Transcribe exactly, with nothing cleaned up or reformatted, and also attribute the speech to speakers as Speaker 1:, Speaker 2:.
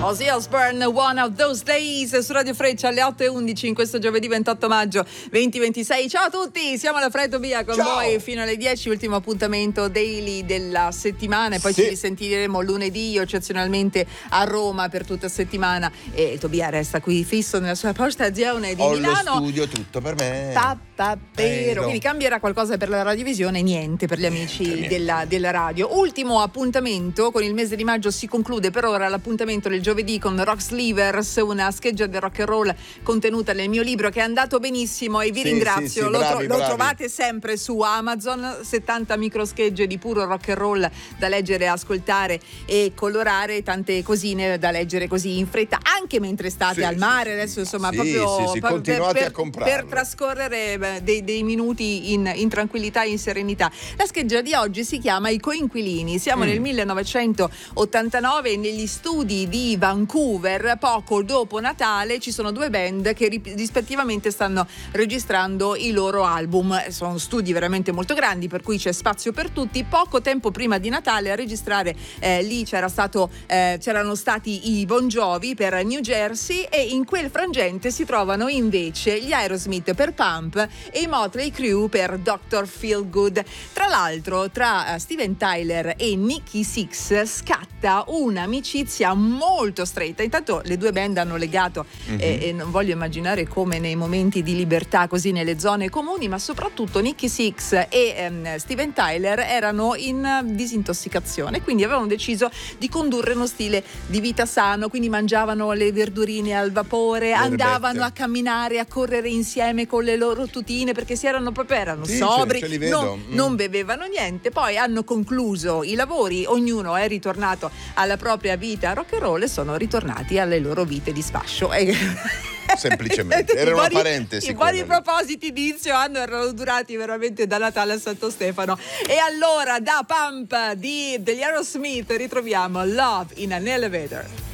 Speaker 1: Ozzy Osbourne, One of Those Days, su Radio Freccia alle otto e undici in questo giovedì ventotto maggio duemilaventisei. Ciao a tutti, siamo alla Fred Tobia con
Speaker 2: Ciao.
Speaker 1: voi fino alle dieci, ultimo appuntamento daily della settimana e poi
Speaker 2: Sì.
Speaker 1: ci risentiremo lunedì, io eccezionalmente a Roma per tutta settimana e Tobia resta qui fisso nella sua postazione di
Speaker 2: Ho
Speaker 1: Milano.
Speaker 2: lo studio tutto per me.
Speaker 1: Pappavero. Quindi cambierà qualcosa per la radiovisione, niente per gli amici
Speaker 2: Niente, niente.
Speaker 1: Della, della radio. Ultimo appuntamento, con il mese di maggio si conclude per ora l'appuntamento del giovedì con Rock Slivers, una scheggia del rock and roll contenuta nel mio libro che è andato benissimo e vi
Speaker 2: Sì,
Speaker 1: ringrazio.
Speaker 2: sì, sì,
Speaker 1: lo,
Speaker 2: bravi,
Speaker 1: lo
Speaker 2: bravi.
Speaker 1: trovate sempre su Amazon, settanta microschegge di puro rock and roll da leggere, ascoltare e colorare, tante cosine da leggere così in fretta, anche mentre state
Speaker 2: Sì,
Speaker 1: al
Speaker 2: sì,
Speaker 1: mare.
Speaker 2: sì.
Speaker 1: Adesso insomma
Speaker 2: Sì,
Speaker 1: proprio
Speaker 2: sì, sì,
Speaker 1: per,
Speaker 2: continuate
Speaker 1: per,
Speaker 2: a comprarlo.
Speaker 1: per trascorrere beh, dei, dei minuti in, in tranquillità e in serenità. La scheggia di oggi si chiama I Coinquilini. Siamo
Speaker 2: Mm.
Speaker 1: nel millenovecentottantanove negli studi di Vancouver. Poco dopo Natale ci sono due band che ri- rispettivamente stanno registrando i loro album. Sono studi veramente molto grandi, per cui c'è spazio per tutti. Poco tempo prima di Natale a registrare eh, lì c'era stato, eh, c'erano stati i Bon Jovi per New Jersey e in quel frangente si trovano invece gli Aerosmith per Pump e i Motley Crue per doctor Feelgood. Tra l'altro tra uh, Steven Tyler e Nikki Sixx scatta un'amicizia molto stretta. Intanto le due band hanno legato
Speaker 2: Mhm.
Speaker 1: e, e non voglio immaginare come nei momenti di libertà così nelle zone comuni, ma soprattutto Nikki Sixx e ehm, Steven Tyler erano in uh, disintossicazione, quindi avevano deciso di condurre uno stile di vita sano, quindi mangiavano le verdurine al vapore, andavano a camminare, a correre insieme con le loro tutine perché si erano proprio erano
Speaker 2: Sì,
Speaker 1: sobri,
Speaker 2: ce- ce li vedo.
Speaker 1: non,
Speaker 2: Mm.
Speaker 1: non bevevano niente, poi hanno concluso i lavori, ognuno è ritornato alla propria vita rock and roll e sono ritornati alle loro vite di sfascio. E
Speaker 2: Semplicemente. Era
Speaker 1: I
Speaker 2: una
Speaker 1: buoni-
Speaker 2: parentesi
Speaker 1: I buoni
Speaker 2: quella lì.
Speaker 1: propositi di inizio anno erano durati veramente da Natale a Santo Stefano. E allora da Pump di, degli Aerosmith ritroviamo Love in an Elevator.